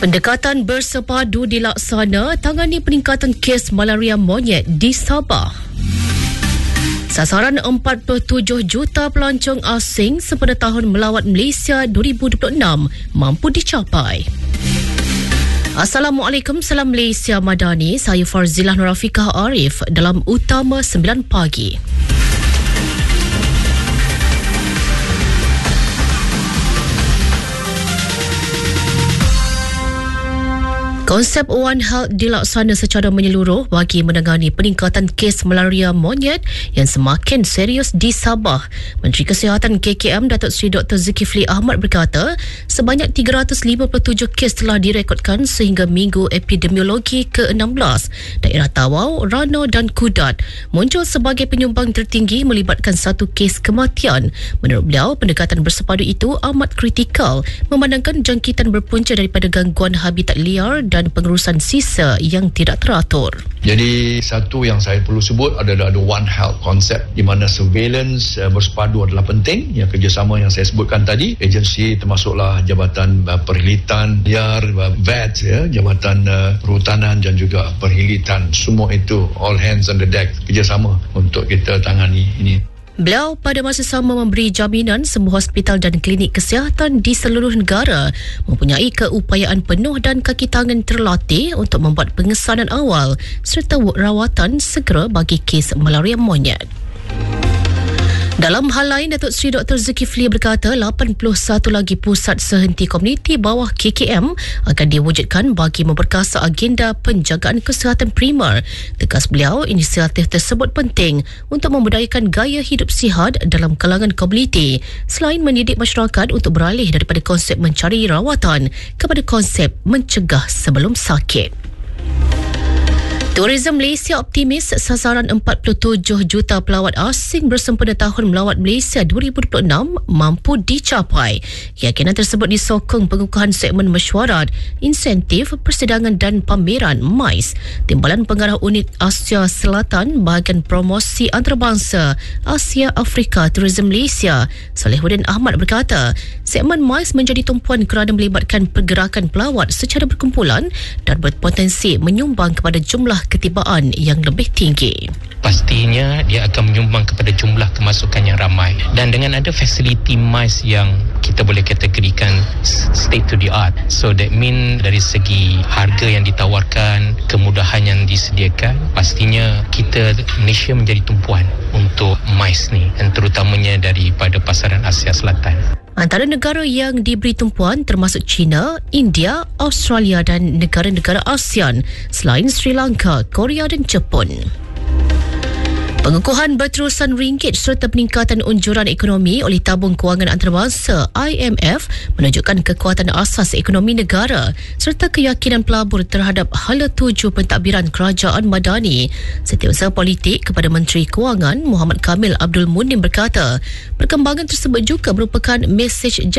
Pendekatan bersepadu dilaksana tangani peningkatan kes malaria monyet di Sabah. Sasaran 47 juta pelancong asing sempena tahun melawat Malaysia 2026 mampu dicapai. Assalamualaikum, salam Malaysia Madani. Saya Farzilah Nurafiqah Arif dalam Utama 9 Pagi. Konsep One Health dilaksana secara menyeluruh bagi menangani peningkatan kes malaria monyet yang semakin serius di Sabah. Menteri Kesihatan KKM Datuk Seri Dr. Zulkifli Ahmad berkata, sebanyak 357 kes telah direkodkan sehingga minggu epidemiologi ke-16. Daerah Tawau, Rano dan Kudat muncul sebagai penyumbang tertinggi melibatkan satu kes kematian. Menurut beliau, pendekatan bersepadu itu amat kritikal memandangkan jangkitan berpunca daripada gangguan habitat liar dan pengurusan sisa yang tidak teratur. Jadi satu yang saya perlu sebut adalah the One Health konsep di mana surveillance bersepadu adalah penting. Yang kerjasama yang saya sebutkan tadi, agensi termasuklah Jabatan Perkhidmatan Liar, VET, Jabatan Perhutanan dan juga Perkhidmatan. Semua itu all hands on the deck, kerjasama untuk kita tangani ini. Beliau pada masa sama memberi jaminan semua hospital dan klinik kesihatan di seluruh negara mempunyai keupayaan penuh dan kaki tangan terlatih untuk membuat pengesanan awal serta rawatan segera bagi kes malaria monyet. Dalam hal lain, Datuk Seri Dr. Zulkifli berkata 81 lagi pusat sehenti komuniti bawah KKM akan diwujudkan bagi memperkasa agenda penjagaan kesihatan primer. Tegas beliau, inisiatif tersebut penting untuk membudayakan gaya hidup sihat dalam kalangan komuniti selain mendidik masyarakat untuk beralih daripada konsep mencari rawatan kepada konsep mencegah sebelum sakit. Tourism Malaysia optimis sasaran 47 juta pelawat asing bersempena tahun melawat Malaysia 2026 mampu dicapai. Keyakinan tersebut disokong pengukuhan segmen mesyuarat, insentif, persidangan dan pameran MICE. Timbalan Pengarah Unit Asia Selatan Bahagian Promosi Antarabangsa Asia Afrika Tourism Malaysia, Salihuddin Ahmad berkata, segmen MICE menjadi tumpuan kerana melibatkan pergerakan pelawat secara berkumpulan dan berpotensi menyumbang kepada jumlah ketibaan yang lebih tinggi. Pastinya dia akan menyumbang kepada jumlah kemasukan yang ramai, dan dengan ada fasiliti MICE yang kita boleh kategorikan state to the art, so that mean dari segi harga yang ditawarkan, kemudahan yang disediakan, pastinya kita Malaysia menjadi tumpuan untuk MICE ni, dan terutamanya daripada pasaran Asia Selatan. Antara negara yang diberi tumpuan termasuk China, India, Australia dan negara-negara ASEAN selain Sri Lanka, Korea dan Jepun. Pengukuhan berterusan ringgit serta peningkatan unjuran ekonomi oleh Tabung Kewangan Antarabangsa IMF menunjukkan kekuatan asas ekonomi negara serta keyakinan pelabur terhadap hala tuju pentadbiran kerajaan madani. Setiausaha politik kepada Menteri Kewangan Muhammad Kamil Abdul Munim berkata, perkembangan tersebut juga merupakan mesej